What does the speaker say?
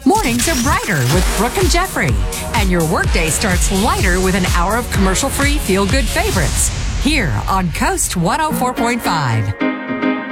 Mornings are brighter with Brooke and Jeffrey. And your workday starts lighter with an hour of commercial-free feel-good favorites. Here on Coast 104.5.